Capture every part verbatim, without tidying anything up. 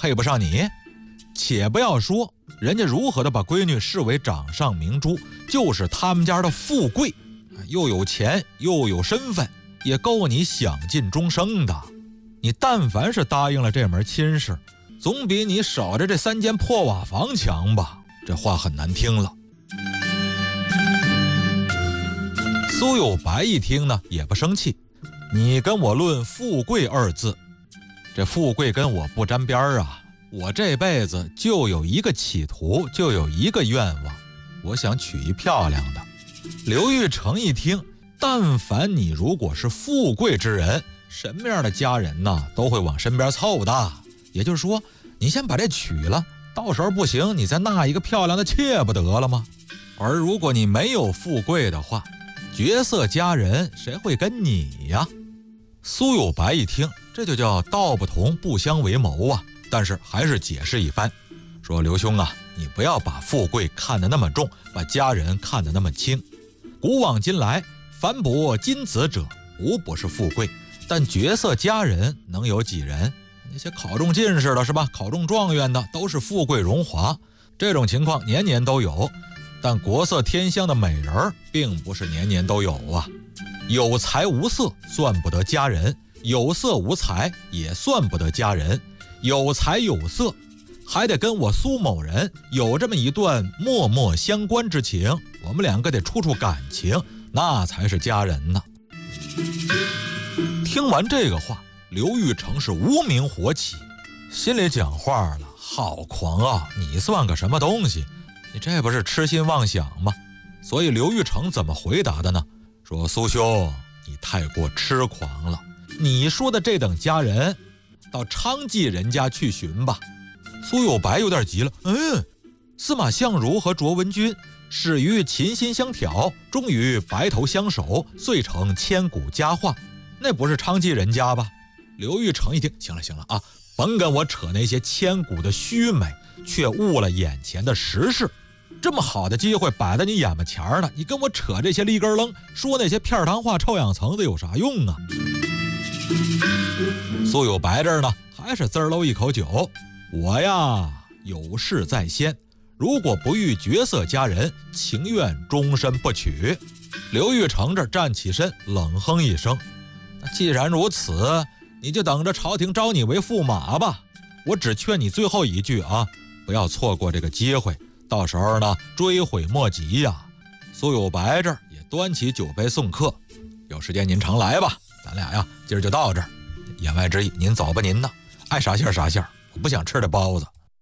配不上你？且不要说人家如何的把闺女视为掌上明珠，就是他们家的富贵，又有钱又有身份，也够你享尽终生的。你但凡是答应了这门亲事，总比你守着这三间破瓦房强吧？这话很难听了。苏有白一听呢，也不生气。你跟我论富贵二字，这富贵跟我不沾边啊。我这辈子就有一个企图，就有一个愿望，我想娶一漂亮的。刘玉成一听，但凡你如果是富贵之人，什么样的家人呢，都会往身边凑的。也就是说，你先把这娶了，到时候不行，你再纳一个漂亮的妾不得了吗？而如果你没有富贵的话，绝色佳人谁会跟你呀？苏有白一听，这就叫道不同不相为谋啊。但是还是解释一番，说刘兄啊，你不要把富贵看得那么重，把家人看得那么轻。古往今来，凡博金子者，无不是富贵，但绝色佳人能有几人？那些考中进士的是吧，考中状元的都是富贵荣华，这种情况年年都有。但国色天香的美人并不是年年都有啊。有才无色算不得佳人，有色无才也算不得佳人。有才有色，还得跟我苏某人有这么一段脉脉相关之情，我们两个得处处感情，那才是佳人呢。听完这个话，刘玉成是无名火起，心里讲话了，好狂啊，你算个什么东西？你这不是痴心妄想吗？所以刘玉成怎么回答的呢？说苏兄，你太过痴狂了，你说的这等佳人到昌记人家去寻吧。苏有白有点急了，嗯，司马相如和卓文君始于琴心相挑，终于白头相守，遂成千古佳话，那不是昌记人家吧？刘玉成一听，行了行了啊，甭跟我扯那些千古的虚美，却误了眼前的时事。这么好的机会摆在你眼巴前呢，你跟我扯这些立根楞，说那些片汤话臭氧层子有啥用啊？苏有白这儿呢，还是滋喽一口酒。我呀，有事在先，如果不遇绝色佳人，情愿终身不娶。刘玉成这站起身，冷哼一声：那既然如此，你就等着朝廷招你为驸马吧。我只劝你最后一句啊，不要错过这个机会，到时候呢，追悔莫及呀。苏有白这儿也端起酒杯送客，有时间您常来吧，咱俩呀，今儿就到这儿。言外之意，您走吧您呢，爱啥馅啥馅，我不想吃这包子。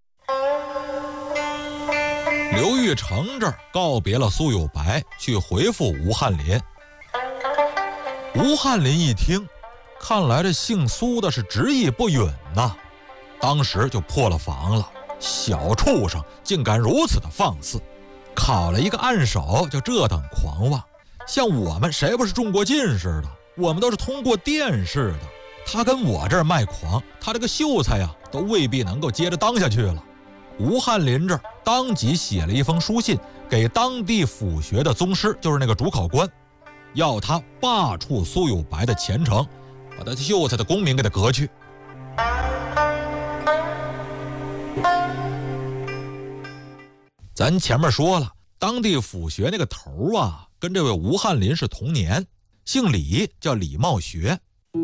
刘玉成这儿告别了苏有白，去回复吴翰林。吴翰林一听，看来这姓苏的是执意不允呐，当时就破了防了。小畜生竟敢如此的放肆，考了一个暗手就这等狂妄。像我们谁不是中过进士的？我们都是通过殿试的。他跟我这儿卖狂，他这个秀才呀，都未必能够接着当下去了。吴翰林这儿当即写了一封书信给当地府学的宗师，就是那个主考官，要他罢黜苏有白的前程，把他秀才的功名给他革去。咱前面说了，当地府学那个头啊，跟这位吴翰林是同年，姓李，叫李茂学。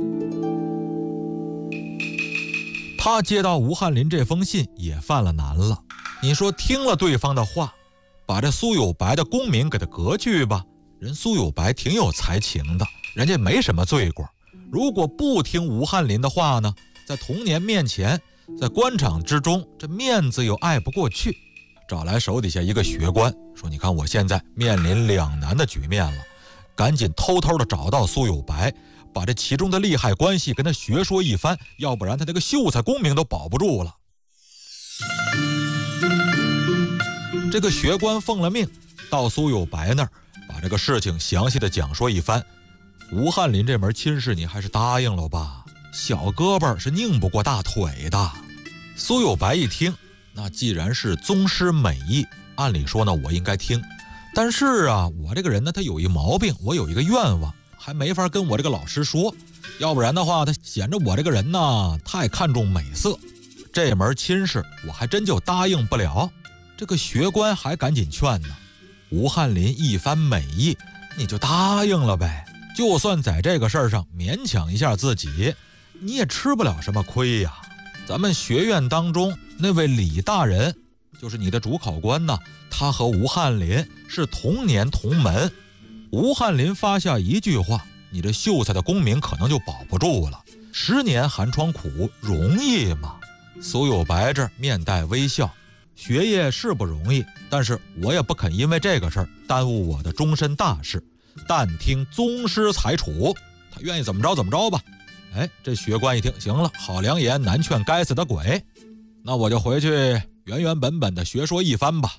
他接到吴翰林这封信也犯了难了。你说听了对方的话，把这苏有白的功名给他革去吧，人苏有白挺有才情的，人家没什么罪过。如果不听吴翰林的话呢，在同年面前，在官场之中，这面子又挨不过去，找来手底下一个学官，说你看我现在面临两难的局面了，赶紧偷偷的找到苏有白，把这其中的利害关系跟他学说一番，要不然他这个秀才功名都保不住了。这个学官奉了命，到苏有白那儿，把这个事情详细的讲说一番。吴翰林这门亲事你还是答应了吧，小胳膊是拧不过大腿的。苏有白一听，那既然是宗师美意，按理说呢我应该听，但是啊我这个人呢他有一毛病，我有一个愿望还没法跟我这个老师说，要不然的话他显着我这个人呢太看重美色。 这门亲事我还真就答应不了。这个学官还赶紧劝呢。吴翰林一番美意，你就答应了呗，就算在这个事儿上勉强一下自己，你也吃不了什么亏呀。咱们学院当中那位李大人，就是你的主考官呢，他和吴翰林是同年同门。吴翰林发下一句话，你这秀才的功名可能就保不住了。十年寒窗苦，容易吗？苏有白这面带微笑，学业是不容易，但是我也不肯因为这个事儿耽误我的终身大事，但听宗师裁处，他愿意怎么着怎么着吧。哎，这学官一听，行了，好良言难劝该死的鬼，那我就回去原原本本的学说一番吧。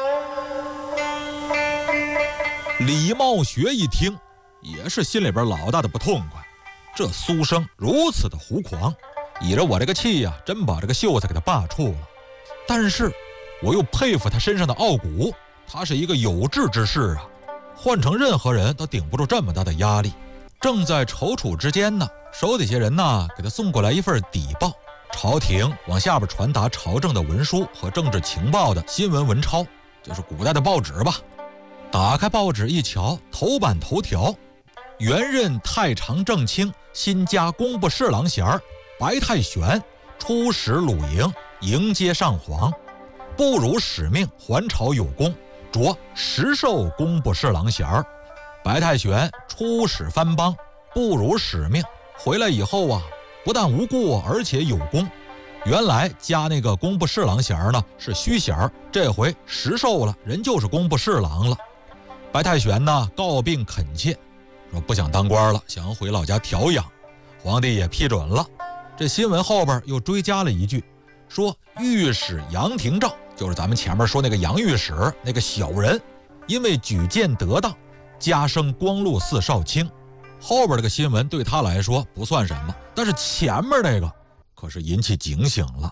李茂学一听，也是心里边老大的不痛快，这苏生如此的胡狂，倚着我这个气呀、啊，真把这个秀才给他罢黜了。但是我又佩服他身上的傲骨，他是一个有志之士啊，换成任何人都顶不住这么大的压力。正在踌躇之间呢，手底下人呢给他送过来一份底报，朝廷往下边传达朝政的文书和政治情报的新闻文钞，就是古代的报纸吧。打开报纸一瞧，头版头条，原任太常正卿新加工部侍郎衔白太玄出使鲁营，迎接上皇，不辱使命，还朝有功，着实授工部侍郎衔。白太玄出使藩邦，不辱使命，回来以后啊，不但无故，而且有功。原来加那个工部侍郎衔呢是虚衔，这回实授了，人就是工部侍郎了。白太玄呢告病恳切，说不想当官了，想回老家调养。皇帝也批准了。这新闻后边又追加了一句，说御史杨廷照，就是咱们前面说那个杨御史那个小人，因为举荐得当，加升光禄寺少卿。后边这个新闻对他来说不算什么，但是前面那个可是引起警醒了。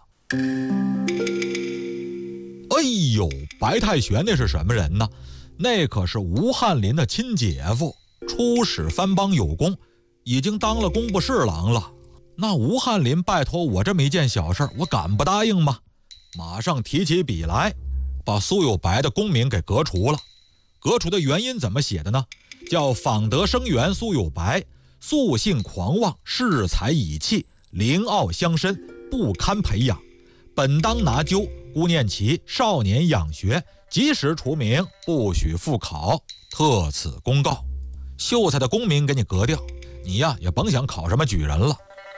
哎呦，白太玄那是什么人呢？那可是吴翰林的亲姐夫，出使藩邦有功，已经当了工部侍郎了。那吴翰林拜托我这么一件小事，我敢不答应吗？马上提起笔来，把苏有白的功名给革除了。革除的原因怎么写的呢？叫访得生源苏有白，素性狂妄，恃才以气，凌傲乡绅，不堪培养，本当拿究，姑念其少年养学，及时除名，不许复考，特此公告。秀才的功名给你革掉，你呀也甭想考什么举人了。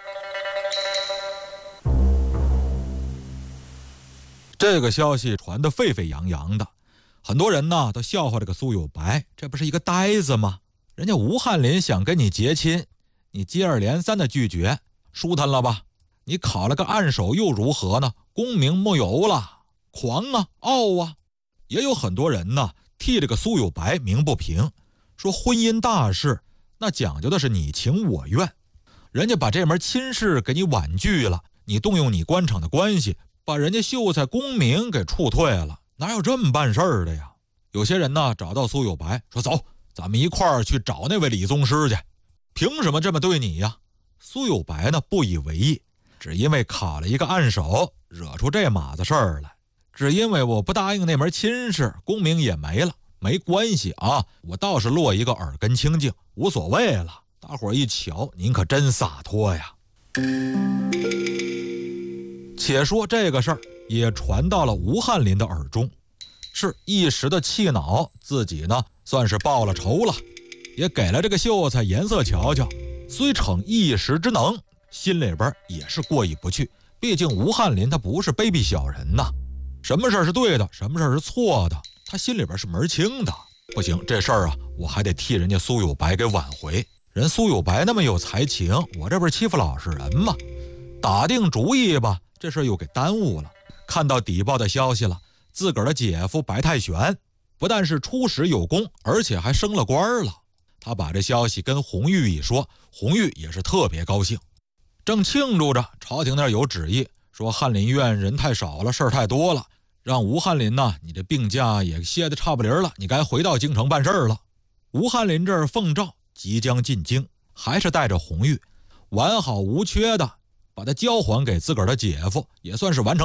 这个消息传得沸沸扬扬的，很多人呢都笑话这个苏有白，这不是一个呆子吗？人家吴翰林想跟你结亲，你接二连三的拒绝，舒坦了吧？你考了个暗手又如何呢？功名没有了，狂啊，傲啊。也有很多人呢替这个苏有白鸣不平，说婚姻大事那讲究的是你情我愿，人家把这门亲事给你婉拒了，你动用你官场的关系，把人家秀才功名给处退了，哪有这么办事儿的呀？有些人呢找到苏有白说，走，咱们一块儿去找那位李宗师去，凭什么这么对你呀？苏有白呢不以为意，只因为考了一个暗手，惹出这码子事儿来。只因为我不答应那门亲事，功名也没了，没关系啊，我倒是落一个耳根清净，无所谓了。大伙儿一瞧，您可真洒脱呀。且说这个事儿也传到了吴翰林的耳中，是一时的气恼，自己呢算是报了仇了，也给了这个秀才颜色瞧瞧，虽逞一时之能，心里边也是过意不去。毕竟吴翰林他不是卑鄙小人呐，什么事儿是对的，什么事儿是错的，他心里边是门清的。不行，这事儿啊，我还得替人家苏有白给挽回。人苏有白那么有才情，我这不是欺负老实人吗？打定主意吧，这事儿又给耽误了。看到底报的消息了，自个儿的姐夫白太玄不但是出使有功，而且还升了官了。他把这消息跟红玉一说，红玉也是特别高兴。正庆祝着，朝廷那儿有旨意，说翰林院人太少了，事儿太多了，让吴翰林呢，你这病假也歇得差不离了，你该回到京城办事儿了。吴翰林这儿奉诏即将进京，还是带着红玉，完好无缺的把他交还给自个儿的姐夫，也算是完成